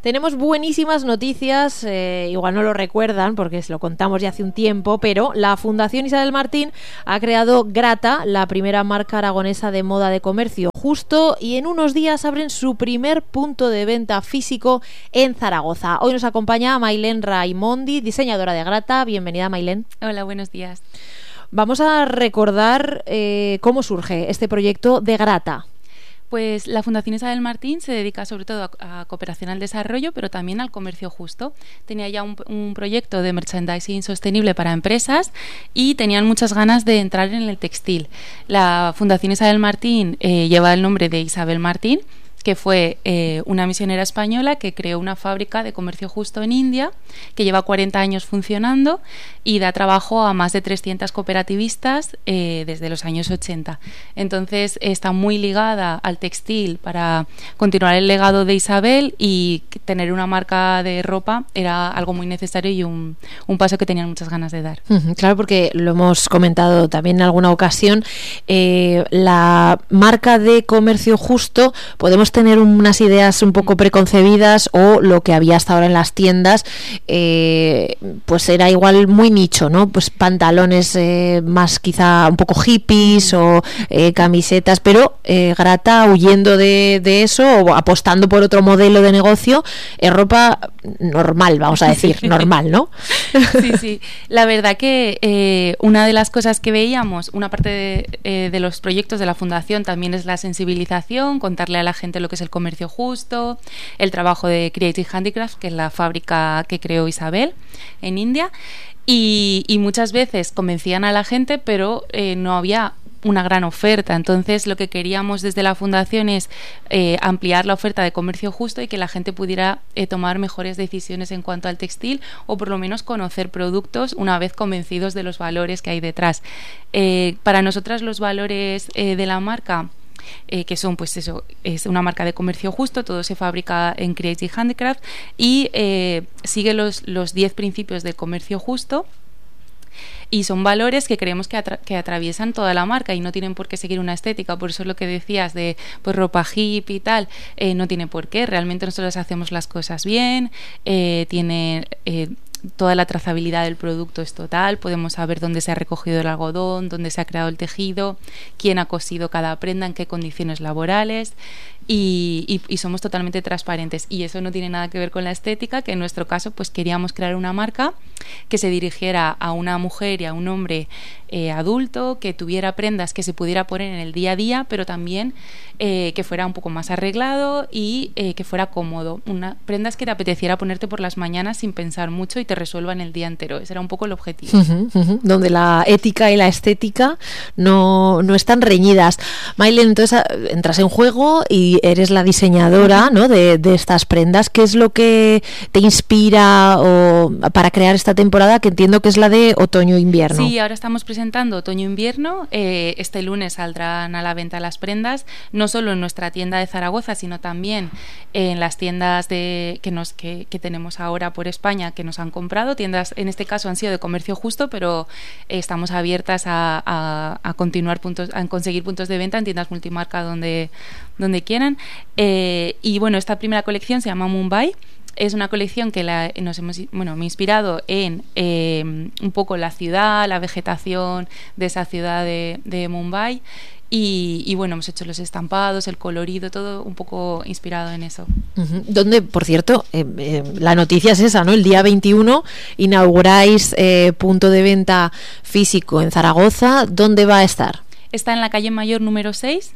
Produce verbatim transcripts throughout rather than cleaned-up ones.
Tenemos buenísimas noticias, eh, igual no lo recuerdan porque se lo contamos ya hace un tiempo, pero la Fundación Isabel Martín ha creado Grata, la primera marca aragonesa de moda de comercio justo, y en unos días abren su primer punto de venta físico en Zaragoza. Hoy nos acompaña Mailén Raimondi, diseñadora de Grata. Bienvenida, Mailén. Hola, buenos días. Vamos a recordar eh, cómo surge este proyecto de Grata. Pues la Fundación Isabel Martín se dedica sobre todo a, a cooperación al desarrollo, pero también al comercio justo. Tenía ya un, un proyecto de merchandising sostenible para empresas y tenían muchas ganas de entrar en el textil. La Fundación Isabel Martín eh, lleva el nombre de Isabel Martín, que fue eh, una misionera española que creó una fábrica de comercio justo en India, que lleva cuarenta años funcionando y da trabajo a más de trescientas cooperativistas eh, desde los años ochenta. Entonces está muy ligada al textil para continuar el legado de Isabel, y tener una marca de ropa era algo muy necesario y un, un paso que tenían muchas ganas de dar. Uh-huh, claro, porque lo hemos comentado también en alguna ocasión, eh, la marca de comercio justo, podemos tener unas ideas un poco preconcebidas, o lo que había hasta ahora en las tiendas eh, pues era igual muy nicho, ¿no? Pues pantalones eh, más quizá un poco hippies o eh, camisetas, pero eh, Grata, huyendo de, de eso o apostando por otro modelo de negocio, es ropa normal, vamos a decir, normal, ¿no? Sí, sí. La verdad que eh, una de las cosas que veíamos, una parte de, eh, de los proyectos de la Fundación también es la sensibilización, contarle a la gente lo que es el comercio justo, el trabajo de Creative Handicrafts, que es la fábrica que creó Isabel en India, y, y muchas veces convencían a la gente, pero eh, no había una gran oferta. Entonces lo que queríamos desde la Fundación es eh, ampliar la oferta de comercio justo y que la gente pudiera eh, tomar mejores decisiones en cuanto al textil, o por lo menos conocer productos una vez convencidos de los valores que hay detrás. Eh, para nosotras los valores eh, de la marca, Eh, que son, pues eso, es una marca de comercio justo, todo se fabrica en Creative Handicraft y eh, sigue los los diez principios del comercio justo, y son valores que creemos que, atra- que atraviesan toda la marca y no tienen por qué seguir una estética. Por eso lo que decías de pues ropa hippie y tal, eh, no tiene por qué. Realmente nosotros hacemos las cosas bien, eh, tiene eh, toda la trazabilidad del producto es total, podemos saber dónde se ha recogido el algodón, dónde se ha creado el tejido, quién ha cosido cada prenda, en qué condiciones laborales, y, y, y somos totalmente transparentes, y eso no tiene nada que ver con la estética, que en nuestro caso pues queríamos crear una marca que se dirigiera a una mujer y a un hombre eh, adulto, que tuviera prendas que se pudiera poner en el día a día, pero también eh, que fuera un poco más arreglado y eh, que fuera cómodo, una, prendas que te apeteciera ponerte por las mañanas sin pensar mucho y te resuelvan el día entero. Ese era un poco el objetivo. Uh-huh, uh-huh. Donde la ética y la estética no, no están reñidas. Mailén, entonces entras en juego y eres la diseñadora, ¿no?, de, de estas prendas. ¿Qué es lo que te inspira o, para crear esta temporada, que entiendo que es la de otoño-invierno? Sí, ahora estamos presentando otoño-invierno. Eh, este lunes saldrán a la venta las prendas, no solo en nuestra tienda de Zaragoza, sino también en las tiendas de, que, nos, que, que tenemos ahora por España, que nos han comprado. Tiendas, en este caso han sido de comercio justo, pero eh, estamos abiertas a, a, a continuar puntos, a conseguir puntos de venta en tiendas multimarca donde, donde quieran. Eh, y bueno, esta primera colección se llama Mumbai. Es una colección que la, nos hemos, bueno, me he inspirado en eh, un poco la ciudad, la vegetación de esa ciudad de, de Mumbai. Y, y bueno, hemos hecho los estampados, el colorido, todo un poco inspirado en eso. Uh-huh. Donde, por cierto, eh, eh, la noticia es esa, ¿no? El día veintiuno inauguráis eh, punto de venta físico en Zaragoza. ¿Dónde va a estar? Está en la calle Mayor número seis.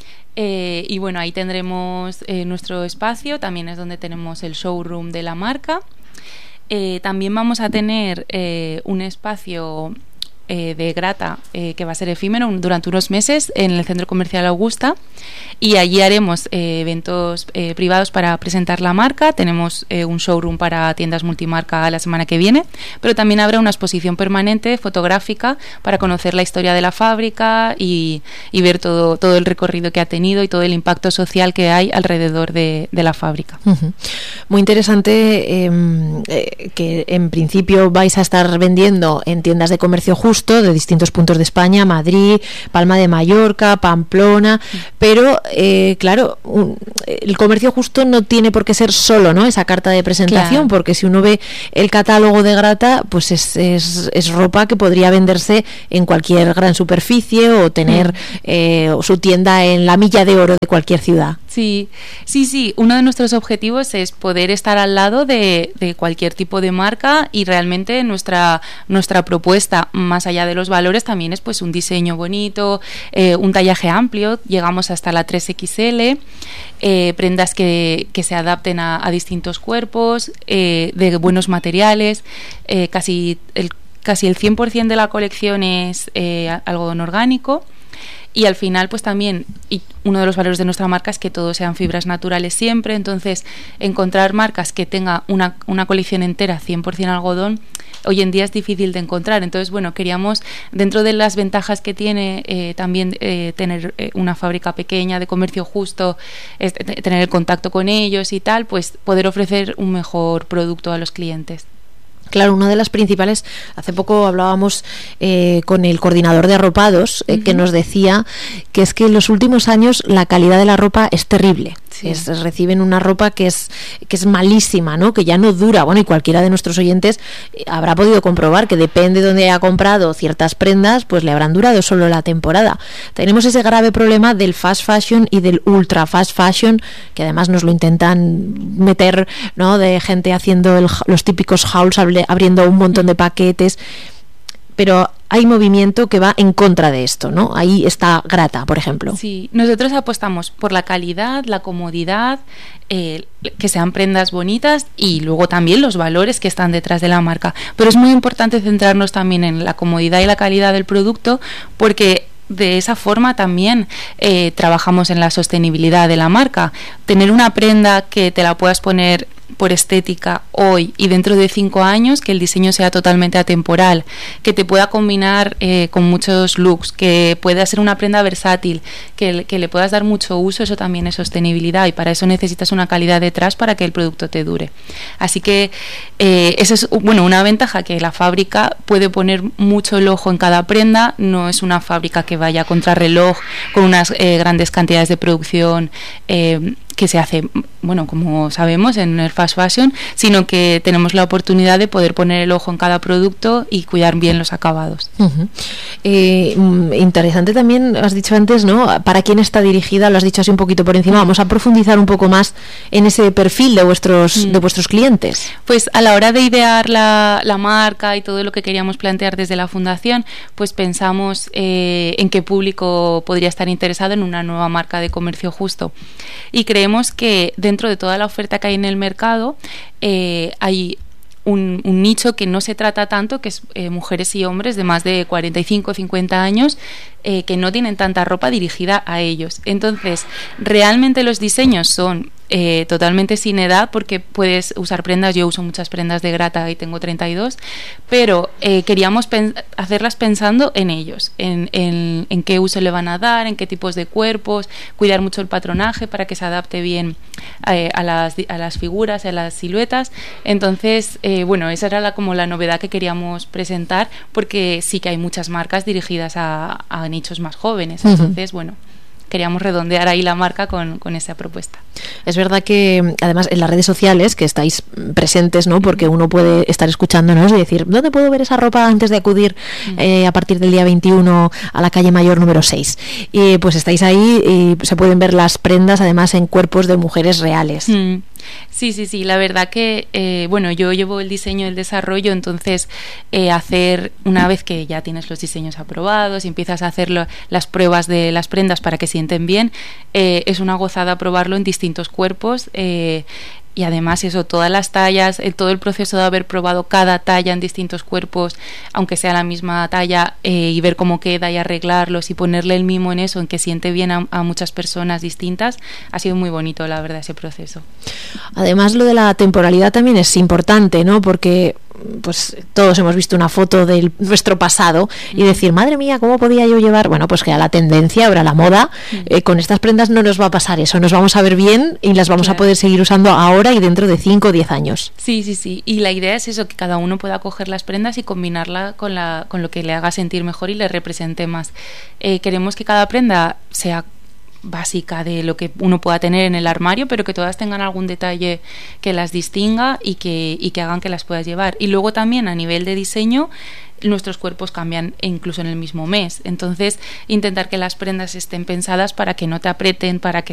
Eh, y bueno, ahí tendremos eh, nuestro espacio, también es donde tenemos el showroom de la marca. Eh, también vamos a tener eh, un espacio eh, de Grata eh, que va a ser efímero un, durante unos meses en el Centro Comercial Augusta, y allí haremos eh, eventos eh, privados para presentar la marca. Tenemos eh, un showroom para tiendas multimarca la semana que viene, pero también habrá una exposición permanente fotográfica para conocer la historia de la fábrica y, y ver todo, todo el recorrido que ha tenido y todo el impacto social que hay alrededor de, de la fábrica. Uh-huh. Muy interesante eh, eh, que en principio vais a estar vendiendo en tiendas de comercio justo, justo de distintos puntos de España, Madrid, Palma de Mallorca, Pamplona, pero eh, claro, un, el comercio justo no tiene por qué ser solo, ¿no?, esa carta de presentación, claro, porque si uno ve el catálogo de Grata, pues es, es, es ropa que podría venderse en cualquier gran superficie o tener mm. eh, su tienda en la milla de oro de cualquier ciudad. Sí, sí, sí. Uno de nuestros objetivos es poder estar al lado de, de cualquier tipo de marca, y realmente nuestra nuestra propuesta, más allá de los valores, también es pues un diseño bonito, eh, un tallaje amplio. Llegamos hasta la tres equis ele, eh, prendas que, que se adapten a, a distintos cuerpos, eh, de buenos materiales, eh, casi el casi el cien por ciento de la colección es eh, algodón orgánico. Y al final, pues también, y uno de los valores de nuestra marca es que todo sean fibras naturales siempre. Entonces, encontrar marcas que tenga una, una colección entera cien por ciento algodón, hoy en día es difícil de encontrar. Entonces, bueno, queríamos, dentro de las ventajas que tiene eh, también eh, tener eh, una fábrica pequeña de comercio justo, es, tener el contacto con ellos y tal, pues poder ofrecer un mejor producto a los clientes. Claro, una de las principales, hace poco hablábamos eh, con el coordinador de arropados, eh, uh-huh. que nos decía que es que en los últimos años la calidad de la ropa es terrible. Sí. Es, reciben una ropa que es que es malísima, ¿no?, que ya no dura. Bueno, y cualquiera de nuestros oyentes habrá podido comprobar que depende de dónde haya comprado ciertas prendas, pues le habrán durado solo la temporada. Tenemos ese grave problema del fast fashion y del ultra fast fashion, que además nos lo intentan meter, ¿no?, de gente haciendo el, los típicos hauls, abriendo un montón de paquetes, pero hay movimiento que va en contra de esto, ¿no? Ahí está Grata, por ejemplo. Sí, nosotros apostamos por la calidad, la comodidad, eh, que sean prendas bonitas, y luego también los valores que están detrás de la marca. Pero es muy importante centrarnos también en la comodidad y la calidad del producto, porque de esa forma también eh, trabajamos en la sostenibilidad de la marca. Tener una prenda que te la puedas poner por estética hoy y dentro de cinco años, que el diseño sea totalmente atemporal, que te pueda combinar eh, con muchos looks, que pueda ser una prenda versátil, que, que le puedas dar mucho uso, eso también es sostenibilidad, y para eso necesitas una calidad detrás para que el producto te dure. Así que eh, eso es, bueno, una ventaja, que la fábrica puede poner mucho el ojo en cada prenda. No es una fábrica que vaya contra reloj con unas eh, grandes cantidades de producción eh, que se hace, bueno, como sabemos, en el fast fashion, sino que tenemos la oportunidad de poder poner el ojo en cada producto y cuidar bien los acabados. Uh-huh. Eh, interesante también, has dicho antes, ¿no?, para quién está dirigida, lo has dicho así un poquito por encima. Vamos a profundizar un poco más en ese perfil de vuestros, mm. de vuestros clientes. Pues a la hora de idear la, la marca y todo lo que queríamos plantear desde la fundación, pues pensamos eh, en qué público podría estar interesado en una nueva marca de comercio justo. Y creemos que dentro de toda la oferta que hay en el mercado eh, hay un, un nicho que no se trata tanto, que es eh, mujeres y hombres de más de cuarenta y cinco, cincuenta años, eh, que no tienen tanta ropa dirigida a ellos. Entonces, realmente los diseños son eh, totalmente sin edad, porque puedes usar prendas. Yo uso muchas prendas de Grata y tengo treinta y dos, pero eh, queríamos pen- hacerlas pensando en ellos, en, en, en qué uso le van a dar, en qué tipos de cuerpos, cuidar mucho el patronaje para que se adapte bien eh, a, las, a las figuras, a las siluetas. Entonces, eh, bueno, esa era la, como la novedad que queríamos presentar, porque sí que hay muchas marcas dirigidas a, a nichos más jóvenes. Entonces, uh-huh. bueno, queríamos redondear ahí la marca con, con esa propuesta. Es verdad que además en las redes sociales que estáis presentes, ¿no?, porque uno puede estar escuchándonos y decir, ¿dónde puedo ver esa ropa antes de acudir eh, a partir del día veintiuno a la calle Mayor número seis? Y pues estáis ahí y se pueden ver las prendas además en cuerpos de mujeres reales. Mm. Sí, sí, sí, la verdad que, eh, bueno, yo llevo el diseño y el desarrollo, entonces eh, hacer, una vez que ya tienes los diseños aprobados y empiezas a hacer lo, las pruebas de las prendas para que sienten bien, eh, es una gozada probarlo en distintos cuerpos. eh, Y además eso, todas las tallas, el, todo el proceso de haber probado cada talla en distintos cuerpos, aunque sea la misma talla, eh, y ver cómo queda y arreglarlos y ponerle el mimo en eso, en que siente bien a, a muchas personas distintas, ha sido muy bonito, la verdad, ese proceso. Además, lo de la temporalidad también es importante, ¿no? Porque pues todos hemos visto una foto de nuestro pasado y decir, madre mía, ¿cómo podía yo llevar? Bueno, pues que a la tendencia, ahora la moda, eh, con estas prendas no nos va a pasar eso, nos vamos a ver bien y las vamos claro. a poder seguir usando ahora y dentro de cinco o diez años. Sí, sí, sí, y la idea es eso, que cada uno pueda coger las prendas y combinarla con, la, con lo que le haga sentir mejor y le represente más. Eh, queremos que cada prenda sea básica de lo que uno pueda tener en el armario, pero que todas tengan algún detalle que las distinga y que, y que hagan que las puedas llevar. Y luego también a nivel de diseño, nuestros cuerpos cambian incluso en el mismo mes, entonces intentar que las prendas estén pensadas para que no te aprieten, para que